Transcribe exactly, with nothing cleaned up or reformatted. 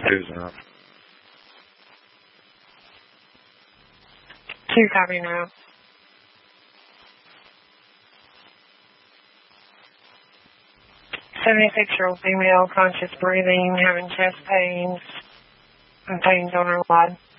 Two's up. Two copy now. seventy-six-year-old female, conscious breathing, having chest pains and pains on her quad.